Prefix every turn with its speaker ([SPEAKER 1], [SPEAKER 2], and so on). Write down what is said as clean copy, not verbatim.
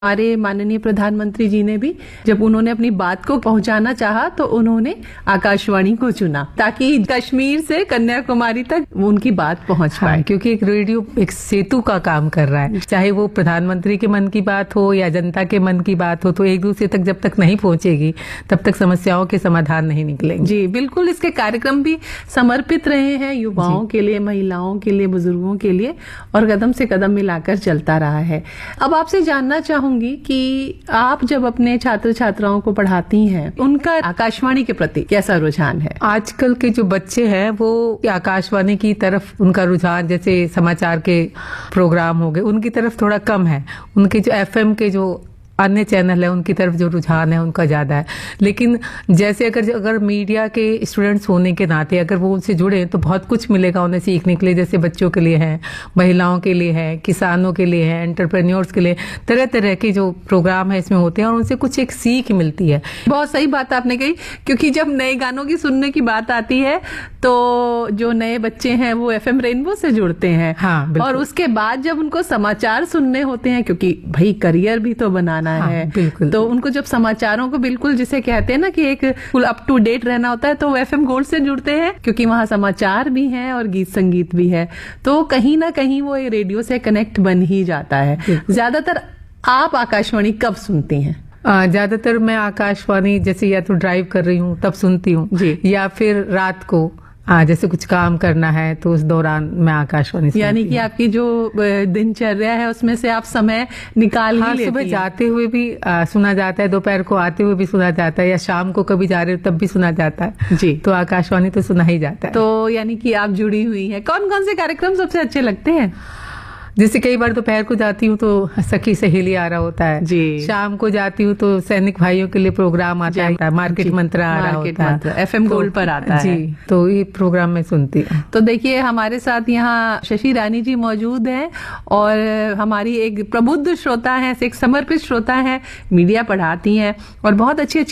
[SPEAKER 1] हमारे माननीय प्रधानमंत्री जी ने भी जब उन्होंने अपनी बात को पहुंचाना चाहा तो उन्होंने आकाशवाणी को चुना ताकि कश्मीर से कन्याकुमारी तक उनकी बात पहुंच पाए।
[SPEAKER 2] क्योंकि एक रेडियो एक सेतु का काम कर रहा है, चाहे वो प्रधानमंत्री के मन की बात हो या जनता के मन की बात हो, तो एक दूसरे तक जब तक नहीं पहुंचेगी तब तक समस्याओं के समाधान नहीं निकलेंगे।
[SPEAKER 1] जी बिल्कुल, इसके कार्यक्रम भी समर्पित रहे हैं युवाओं के लिए, महिलाओं के लिए, बुजुर्गों के लिए, और कदम से कदम मिलाकर चलता रहा है। अब आपसे जानना चाहूंगी कि आप जब अपने छात्र छात्राओं को पढ़ाती हैं, उनका आकाशवाणी के प्रति कैसा रुझान है?
[SPEAKER 2] आजकल के जो बच्चे हैं वो आकाशवाणी की तरफ उनका रुझान, जैसे समाचार के प्रोग्राम हो गए, उनकी तरफ थोड़ा कम है। उनके जो एफएम के जो अन्य चैनल है उनकी तरफ जो रुझान है उनका ज्यादा है। लेकिन जैसे अगर मीडिया के स्टूडेंट्स होने के नाते अगर वो उनसे जुड़े तो बहुत कुछ मिलेगा उन्हें सीखने के लिए। जैसे बच्चों के लिए है, महिलाओं के लिए है, किसानों के लिए है, एंटरप्रेन्योर्स के लिए, तरह तरह के जो प्रोग्राम है इसमें होते हैं और उनसे कुछ एक सीख मिलती है।
[SPEAKER 1] बहुत सही बात आपने कही, क्योंकि जब नए गानों की सुनने की बात आती है तो जो नए बच्चे हैं वो एफएम रेनबो से जुड़ते हैं।
[SPEAKER 2] हाँ,
[SPEAKER 1] और उसके बाद जब उनको समाचार सुनने होते हैं, क्योंकि भाई करियर भी तो बनाना है,
[SPEAKER 2] बिल्कुल।
[SPEAKER 1] तो उनको जब समाचारों को बिल्कुल जिसे कहते हैं ना कि एक फुल अप टू डेट रहना होता है, तो वो एफएम गोल्ड से जुड़ते हैं, क्योंकि वहां समाचार भी हैं और गीत संगीत भी है। तो कहीं ना कहीं वो रेडियो से कनेक्ट बन ही जाता है। ज्यादातर आप आकाशवाणी कब सुनती हैं?
[SPEAKER 2] ज्यादातर मैं आकाशवाणी जैसे या तो ड्राइव कर रही हूँ तब सुनती हूँ, या फिर रात को जैसे कुछ काम करना है तो उस दौरान मैं आकाशवाणी सुनती हूँ।
[SPEAKER 1] यानी कि आपकी जो दिनचर्या है उसमें से आप समय निकाल ही लेती हैं।
[SPEAKER 2] सुबह जाते हुए भी सुना जाता है, दोपहर को आते हुए भी सुना जाता है, या शाम को कभी जा रहे हो तब भी सुना जाता है।
[SPEAKER 1] जी,
[SPEAKER 2] तो आकाशवाणी तो सुना ही जाता है।
[SPEAKER 1] तो यानी कि आप जुड़ी हुई हैं। कौन कौन से कार्यक्रम सबसे अच्छे लगते हैं?
[SPEAKER 2] जैसे कई बार दोपहर को जाती हूँ तो सखी सहेली आ रहा होता है
[SPEAKER 1] जी,
[SPEAKER 2] शाम को जाती हूँ तो सैनिक भाइयों के लिए प्रोग्राम आता है, मार्केट मंत्रा आ रहा होता है,
[SPEAKER 1] एफएम गोल्ड पर आता है।
[SPEAKER 2] जी, तो ये प्रोग्राम मैं सुनती हूँ।
[SPEAKER 1] तो देखिए हमारे साथ यहाँ शशि रानी जी मौजूद हैं और हमारी एक प्रबुद्ध श्रोता है, एक समर्पित श्रोता है, मीडिया पढ़ाती हैं और बहुत अच्छी